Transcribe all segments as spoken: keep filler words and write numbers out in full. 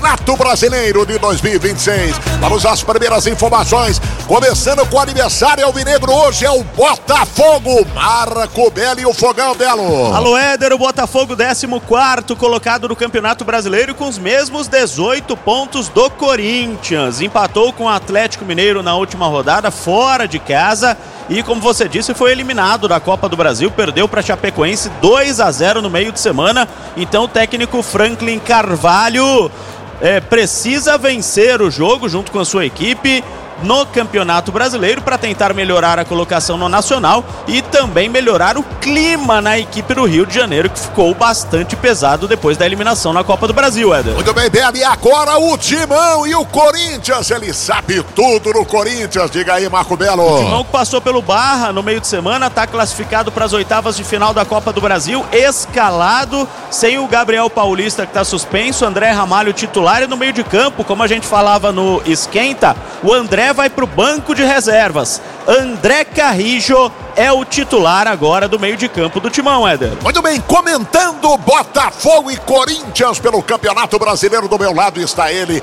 Campeonato Brasileiro de dois mil e vinte e seis. Vamos às primeiras informações, começando com o aniversário alvinegro. Hoje é o Botafogo, Marco Belo e o Fogão, Belo. Alô, Éder, o Botafogo décimo quarto colocado no Campeonato Brasileiro com os mesmos dezoito pontos do Corinthians. Empatou com o Atlético Mineiro na última rodada, fora de casa. E como você disse, foi eliminado da Copa do Brasil, perdeu para Chapecoense dois a zero no meio de semana. Então o técnico Franklin Carvalho é, precisa vencer o jogo junto com a sua equipe no Campeonato Brasileiro para tentar melhorar a colocação no Nacional e também melhorar o clima na equipe do Rio de Janeiro, que ficou bastante pesado depois da eliminação na Copa do Brasil, Éder. Muito bem, Belo, e agora o Timão e o Corinthians, ele sabe tudo no Corinthians, diga aí, Marco Belo. O Timão que passou pelo Barra no meio de semana, está classificado para as oitavas de final da Copa do Brasil, escalado, sem o Gabriel Paulista que está suspenso, André Ramalho titular, e no meio de campo, como a gente falava no Esquenta, o André vai para o banco de reservas. André Carrijo é o titular agora do meio de campo do Timão, Éder. Muito bem, comentando Botafogo e Corinthians pelo Campeonato Brasileiro, do meu lado está ele,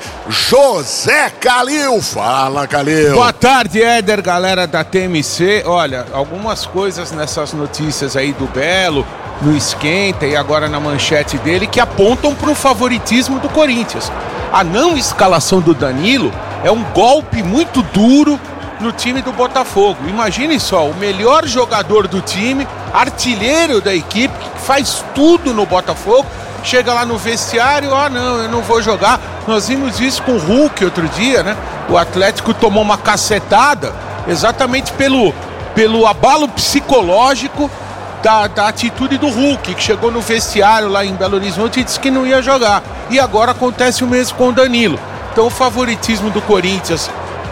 José Calil. Fala, Calil. Boa tarde, Éder, galera da T M C. Olha, algumas coisas nessas notícias aí do Belo, no Esquenta e agora na manchete dele, que apontam para o favoritismo do Corinthians. A não escalação do Danilo é um golpe muito duro no time do Botafogo. Imagine só, o melhor jogador do time, artilheiro da equipe, que faz tudo no Botafogo, chega lá no vestiário, ah não, eu não vou jogar. Nós vimos isso com o Hulk outro dia, né? O Atlético tomou uma cacetada exatamente pelo, pelo abalo psicológico Da, da atitude do Hulk, que chegou no vestiário lá em Belo Horizonte e disse que não ia jogar. E agora acontece o mesmo com o Danilo. Então o favoritismo do Corinthians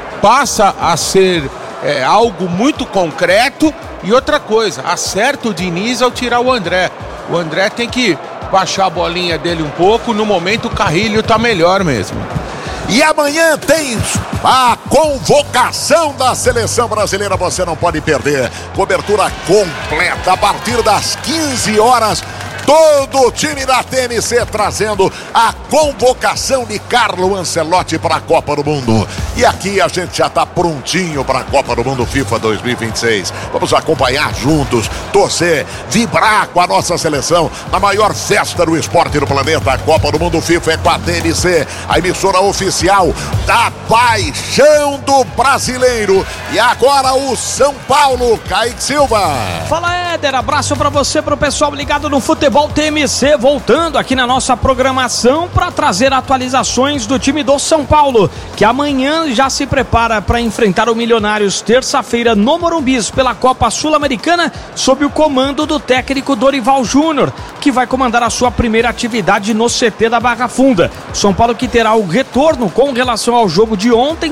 passa a ser é, algo muito concreto. E outra coisa, acerta o Diniz ao tirar o André. O André tem que baixar a bolinha dele um pouco. No momento o Carrilho tá melhor mesmo. E amanhã tem a convocação da Seleção Brasileira, você não pode perder. Cobertura completa a partir das quinze horas. Todo o time da T M C trazendo a convocação de Carlo Ancelotti para a Copa do Mundo. E aqui a gente já está prontinho para a Copa do Mundo FIFA dois mil e vinte e seis. Vamos acompanhar juntos, torcer, vibrar com a nossa seleção na maior festa do esporte do planeta. A Copa do Mundo FIFA é com a T M C, a emissora oficial da paixão do brasileiro. E agora o São Paulo, Kaique Silva. Fala, Éder, abraço para você, para o pessoal ligado no futebol. T M C voltando aqui na nossa programação para trazer atualizações do time do São Paulo, que amanhã já se prepara para enfrentar o Milionários terça-feira no Morumbi pela Copa Sul-Americana, sob o comando do técnico Dorival Júnior, que vai comandar a sua primeira atividade no C T da Barra Funda. São Paulo que terá o retorno com relação ao jogo de ontem